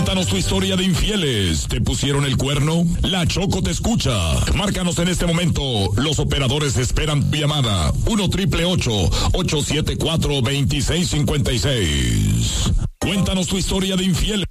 Cuéntanos tu historia de infieles. ¿Te pusieron el cuerno? La Choco te escucha. Márcanos en este momento. Los operadores esperan tu llamada. 1-888-874-2656. Cuéntanos tu historia de infieles.